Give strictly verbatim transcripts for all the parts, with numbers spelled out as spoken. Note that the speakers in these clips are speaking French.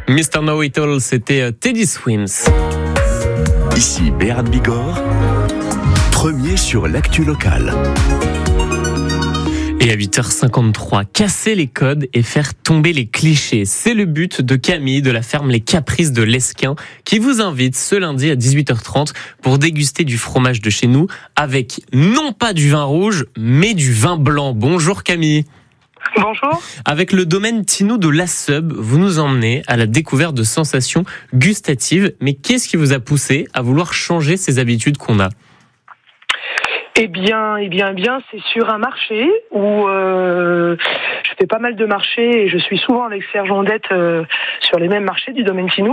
mister Know-It-All, c'était Teddy Swims. Ici Béat Bigorre, premier sur l'actu locale. Et à huit heures cinquante-trois, casser les codes et faire tomber les clichés. C'est le but de Camille de la ferme Les Caprices de l'Esquin qui vous invite ce lundi à dix-huit heures trente pour déguster du fromage de chez nous avec non pas du vin rouge mais du vin blanc. Bonjour Camille. Bonjour. Avec le domaine Tinou de La Seube, vous nous emmenez à la découverte de sensations gustatives. Mais qu'est-ce qui vous a poussé à vouloir changer ces habitudes qu'on a ? Eh bien, eh bien, eh bien, c'est sur un marché où euh, je fais pas mal de marchés et je suis souvent avec Serge Ondette euh, sur les mêmes marchés du domaine Tinou.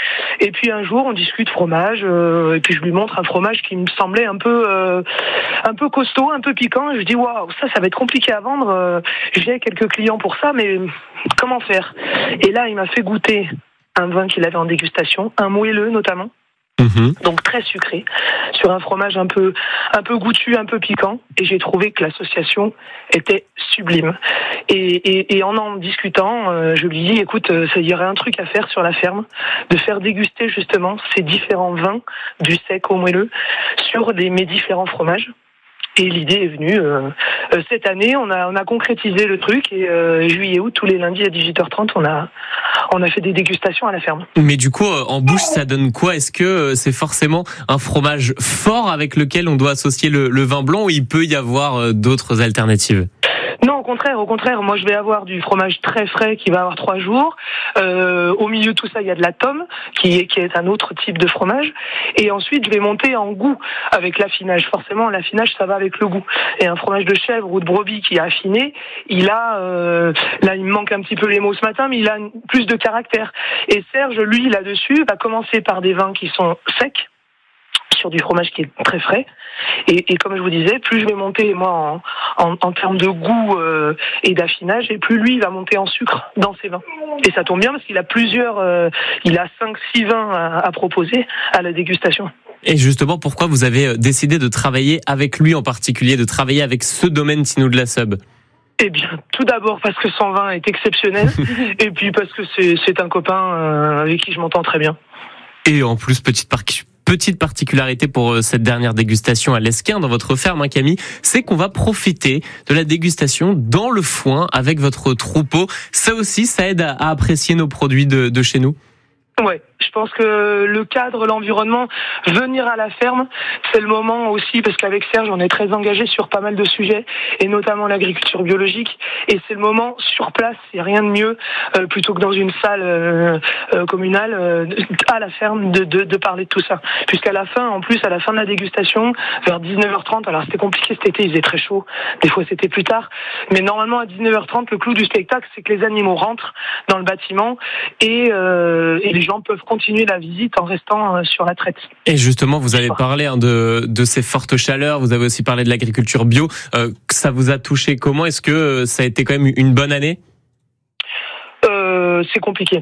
Et puis un jour, on discute fromage euh, et puis je lui montre un fromage qui me semblait un peu, euh, un peu costaud, un peu piquant. Et je dis waouh, ça, ça va être compliqué à vendre. Euh, j'ai quelques clients pour ça, mais comment faire ? Et là, il m'a fait goûter un vin qu'il avait en dégustation, un moelleux notamment. Mmh. Donc très sucré, sur un fromage un peu, un peu goûtu, un peu piquant, et j'ai trouvé que l'association était sublime. Et, et, et en en discutant, euh, je lui dis, écoute, il y aurait un truc à faire sur la ferme, de faire déguster justement ces différents vins, du sec au moelleux, sur des, mes différents fromages. Et l'idée est venue euh, euh, cette année, on a on a concrétisé le truc et euh, juillet-août, tous les lundis à dix-huit heures trente, on a on a fait des dégustations à la ferme. Mais du coup, en bouche, ça donne quoi ? Est-ce que c'est forcément un fromage fort avec lequel on doit associer le, le vin blanc ou il peut y avoir d'autres alternatives ? Non, au contraire, au contraire, moi je vais avoir du fromage très frais qui va avoir trois jours. Euh, au milieu de tout ça, il y a de la tome qui est, qui est un autre type de fromage. Et ensuite, je vais monter en goût avec l'affinage. Forcément, l'affinage, ça va avec le goût. Et un fromage de chèvre ou de brebis qui est affiné, il a, euh, là, il me manque un petit peu les mots ce matin, mais il a plus de caractère. Et Serge, lui, là-dessus, va commencer par des vins qui sont secs, sur du fromage qui est très frais. Et, et comme je vous disais, plus je vais monter, moi, en, en, en termes de goût euh, et d'affinage, et plus lui, il va monter en sucre dans ses vins. Et ça tombe bien parce qu'il a plusieurs, euh, il a cinq six vins à, à proposer à la dégustation. Et justement, pourquoi vous avez décidé de travailler avec lui en particulier, de travailler avec ce domaine Tinou de La Seube ? Eh bien, tout d'abord parce que son vin est exceptionnel, et puis parce que c'est, c'est un copain euh, avec qui je m'entends très bien. Et en plus, petite partie... Petite particularité pour cette dernière dégustation à l'Esquin dans votre ferme, hein, Camille, c'est qu'on va profiter de la dégustation dans le foin avec votre troupeau. Ça aussi, ça aide à, à apprécier nos produits de, de chez nous. Ouais, je pense que le cadre, l'environnement, venir à la ferme, c'est le moment aussi, parce qu'avec Serge, on est très engagé sur pas mal de sujets, et notamment l'agriculture biologique, et c'est le moment sur place, il n'y a rien de mieux, euh, plutôt que dans une salle euh, euh, communale, euh, à la ferme, de, de, de parler de tout ça. Puisqu'à la fin, en plus, à la fin de la dégustation, vers dix-neuf heures trente, alors c'était compliqué cet été, il faisait très chaud, des fois c'était plus tard, mais normalement à dix-neuf heures trente, le clou du spectacle, c'est que les animaux rentrent dans le bâtiment, et, euh, et les gens peuvent continuer la visite en restant sur la traite. Et justement, vous avez parlé hein, de, de ces fortes chaleurs, vous avez aussi parlé de l'agriculture bio. Euh, ça vous a touché comment ? Est-ce que ça a été quand même une bonne année ? euh, C'est compliqué.